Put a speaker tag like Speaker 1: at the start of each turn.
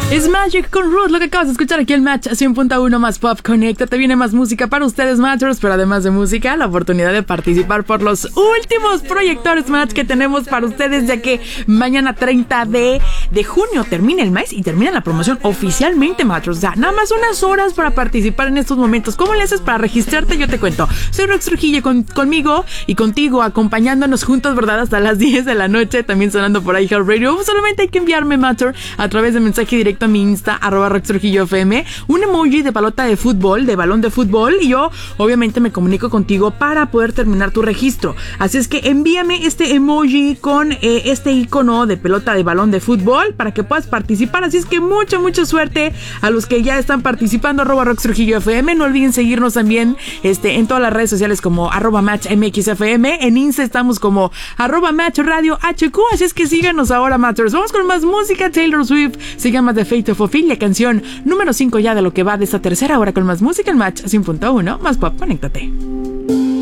Speaker 1: Es Magic con Ruth, lo que acabas de escuchar aquí en Match 100.1 más Pop. Conéctate, viene más música para ustedes, Matchers, pero además de música, la oportunidad de participar por los últimos proyectores Match que tenemos para ustedes, ya que mañana 30 de junio termina el mes y termina la promoción oficialmente, Matchers. O sea, nada más unas horas para participar en estos momentos. ¿Cómo le haces para registrarte? Yo te cuento. Soy Rox Trujillo conmigo y contigo, acompañándonos juntos, ¿verdad? Hasta las 10 de la noche, también sonando por ahí Heart Radio. Solamente hay que enviarme, Matcher, a través de mensaje directo a mi Insta, @RoxTrujilloFM, un emoji de pelota de fútbol, de balón de fútbol, y yo obviamente me comunico contigo para poder terminar tu registro. Así es que envíame este emoji con este icono de pelota de balón de fútbol para que puedas participar. Así es que mucha suerte a los que ya están participando, @RoxTrujilloFM. No olviden seguirnos también en todas las redes sociales como @MatchMXFM. En Insta estamos como @MatchRadioHQ. Así es que síganos ahora, Matters. Vamos con más música. Taylor Swift, sigan más de Fate of Ophelia, canción número 5 ya de lo que va de esta tercera hora con más música en Match 100.1 más Pop. Conéctate.